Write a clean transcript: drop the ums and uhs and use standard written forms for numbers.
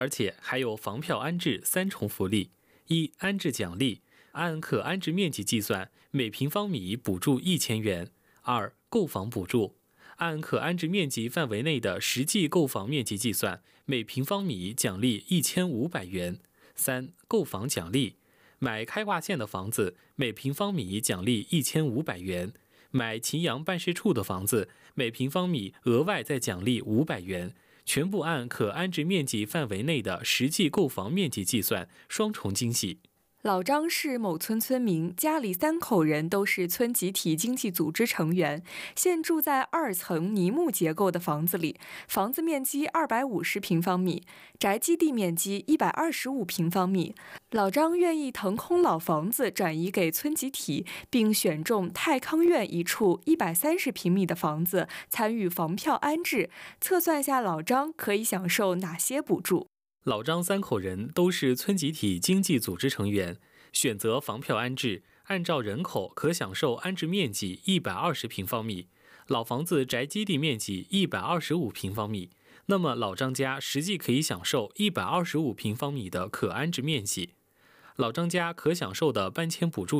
而且还有房票安置3重福利：一、安置奖励，按可安置面积计算，每平方米补助1000元；二、购房补助，按可安置面积范围内的实际购房面积计算，每平方米奖励1500元；三、购房奖励，买开挂县的房子，每平方米奖励1500元；买秦阳办事处的房子，每平方米额外再奖励500元。全部按可安置面积范围内的实际购房面积计算，双重惊喜。 老张是某村村民，家里3口人都是村集体经济组织成员，现住在2层泥木结构的房子里，房子面积250平方米，宅基地面积125平方米。老张愿意腾空老房子转移给村集体，并选中泰康苑一处130平米的房子参与房票安置，测算下老张可以享受哪些补助？ 老张3口人都是村集体经济组织成员，选择房票安置，按照人口可享受安置面积120平方米，老房子宅基地面积125平方米，那么老张家实际可以享受125平方米的可安置面积。老张家可享受的搬迁补助